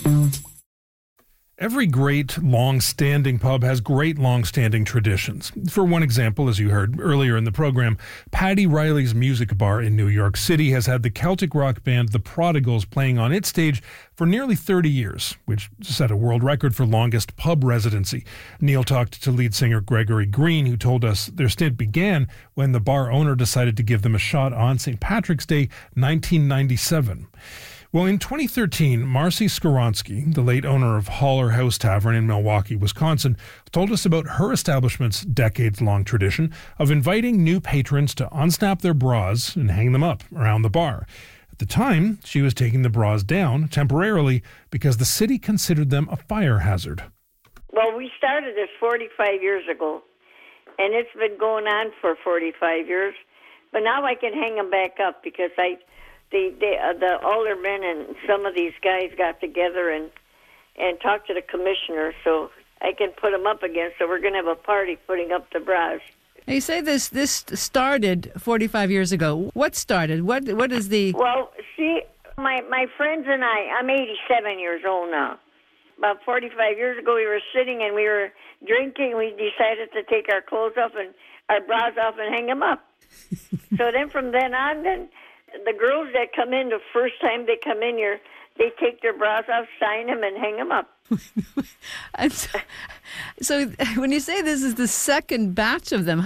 Every great, long-standing pub has great, long-standing traditions. For one example, as you heard earlier in the program, Paddy Riley's Music Bar in New York City has had the Celtic rock band The Prodigals playing on its stage for nearly 30 years, which set a world record for longest pub residency. Neil talked to lead singer Gregory Green, who told us their stint began when the bar owner decided to give them a shot on St. Patrick's Day, 1997. Well, in 2013, Marcy Skoronsky, the late owner of Holler House Tavern in Milwaukee, Wisconsin, told us about her establishment's decades-long tradition of inviting new patrons to unsnap their bras and hang them up around the bar. At the time, she was taking the bras down temporarily because the city considered them a fire hazard. Well, we started this 45 years ago, and it's been going on for 45 years. But now I can hang them back up because the aldermen and some of these guys got together and talked to the commissioner, so I can put them up again. So we're going to have a party putting up the bras. Now you say this started 45 years ago. What started? What is the... Well, see, my friends and I'm 87 years old now. About 45 years ago, we were sitting and we were drinking. We decided to take our clothes off and our bras off and hang them up. So then from then on, the girls that come in, the first time they come in here, they take their bras off, sign them, and hang them up. So when you say this is the second batch of them,